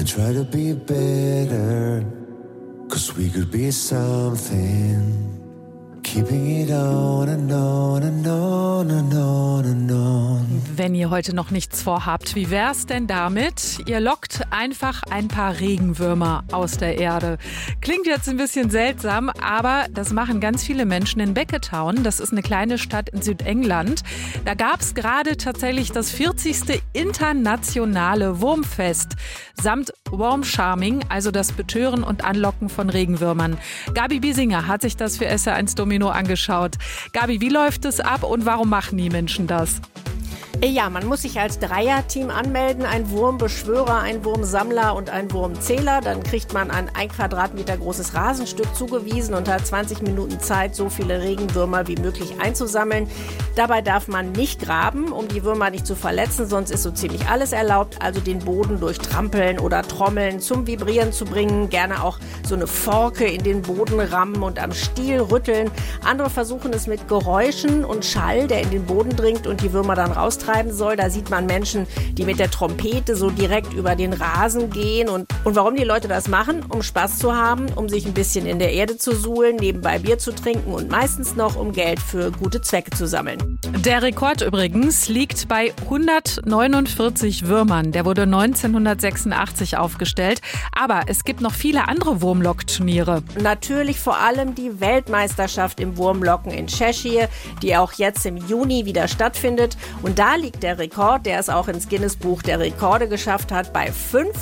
try to be better, 'cause we could be something. Keeping it on and on and on and on and on. Wenn ihr heute noch nichts vorhabt, wie wär's denn damit? Ihr lockt einfach ein paar Regenwürmer aus der Erde. Klingt jetzt ein bisschen seltsam, aber das machen ganz viele Menschen in Becketown. Das ist eine kleine Stadt in Südengland. Da gab's gerade tatsächlich das 40. internationale Wurmfest samt Worm Charming, also das Betören und Anlocken von Regenwürmern. Gabi Biesinger hat sich das für SR1 Domino angeschaut. Gabi, wie läuft es ab und warum machen die Menschen das? Ja, man muss sich als Dreierteam anmelden, ein Wurmbeschwörer, ein Wurmsammler und ein Wurmzähler. Dann kriegt man ein 1 Quadratmeter großes Rasenstück zugewiesen und hat 20 Minuten Zeit, so viele Regenwürmer wie möglich einzusammeln. Dabei darf man nicht graben, um die Würmer nicht zu verletzen, sonst ist so ziemlich alles erlaubt. Also den Boden durch Trampeln oder Trommeln zum Vibrieren zu bringen, gerne auch so eine Forke in den Boden rammen und am Stiel rütteln. Andere versuchen es mit Geräuschen und Schall, der in den Boden dringt und die Würmer dann raustreiben soll. Da sieht man Menschen, die mit der Trompete so direkt über den Rasen gehen. Und warum die Leute das machen? Um Spaß zu haben, um sich ein bisschen in der Erde zu suhlen, nebenbei Bier zu trinken und meistens noch, um Geld für gute Zwecke zu sammeln. Der Rekord übrigens liegt bei 149 Würmern. Der wurde 1986 aufgestellt. Aber es gibt noch viele andere Wurmlockturniere. Natürlich vor allem die Weltmeisterschaft im Wurmlocken in Cheshire, die auch jetzt im Juni wieder stattfindet. Und da liegt der Rekord, der es auch ins Guinness-Buch der Rekorde geschafft hat, bei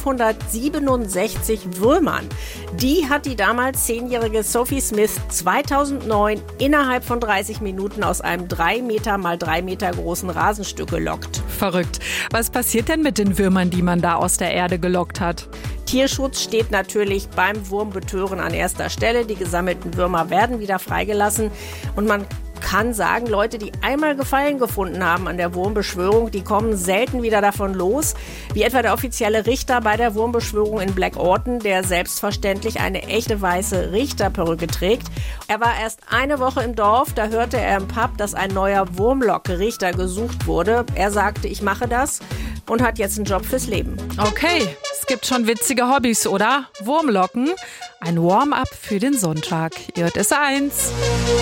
567 Würmern. Die hat die damals 10-jährige Sophie Smith 2009 innerhalb von 30 Minuten aus einem 3 Meter mal 3 Meter großen Rasenstück gelockt. Verrückt. Was passiert denn mit den Würmern, die man da aus der Erde gelockt hat? Tierschutz steht natürlich beim Wurmbetören an erster Stelle. Die gesammelten Würmer werden wieder freigelassen und man kann sagen, Leute, die einmal Gefallen gefunden haben an der Wurmbeschwörung, die kommen selten wieder davon los. Wie etwa der offizielle Richter bei der Wurmbeschwörung in Blackawton, der selbstverständlich eine echte weiße Richterperücke trägt. Er war erst eine Woche im Dorf, da hörte er im Pub, dass ein neuer Wurmlock-Richter gesucht wurde. Er sagte, ich mache das und hat jetzt einen Job fürs Leben. Okay, es gibt schon witzige Hobbys, oder? Wurmlocken, ein Warm-up für den Sonntag. Ihr hört SR1.